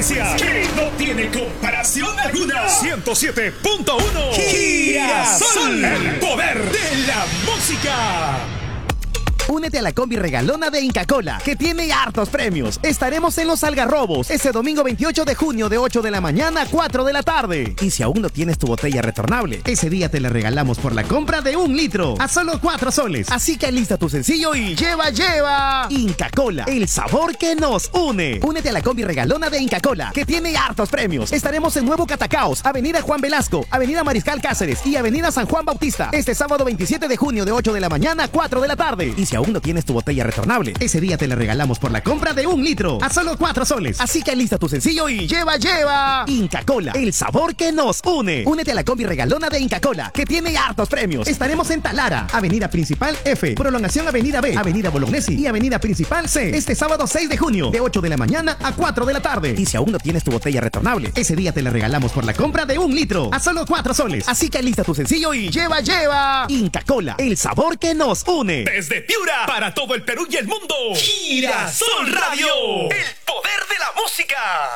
frecuencia que no tiene comparación alguna. 107.1 Girasol, el poder de la música. Únete a la combi regalona de Inca Kola, que tiene hartos premios. Estaremos en Los Algarrobos ese domingo 28 de junio de 8 de la mañana a 4 de la tarde. Y si aún no tienes tu botella retornable, ese día te la regalamos por la compra de 1 litro a solo 4 soles. Así que alista tu sencillo y lleva. Inca Kola, el sabor que nos une. Únete a la combi regalona de Inca Kola, que tiene hartos premios. Estaremos en Nuevo Catacaos, Avenida Juan Velasco, Avenida Mariscal Cáceres y Avenida San Juan Bautista. Este sábado 27 de junio de 8 de la mañana a 4 de la tarde. Y si aún no tienes tu botella retornable, ese día te la regalamos por la compra de 1 litro a solo 4 soles. Así que alista tu sencillo y lleva. Inca Kola, el sabor que nos une. Únete a la combi regalona de Inca Kola, que tiene hartos premios. Estaremos en Talara, Avenida Principal F, Prolongación Avenida B, Avenida Bolognesi y Avenida Principal C. Este sábado 6 de junio de 8 de la mañana a 4 de la tarde. Y si aún no tienes tu botella retornable, ese día te la regalamos por la compra de 1 litro a solo 4 soles. Así que alista tu sencillo y lleva. Inca Kola, el sabor que nos une. Desde Piura, para todo el Perú y el mundo. Girasol Radio, el poder de la música.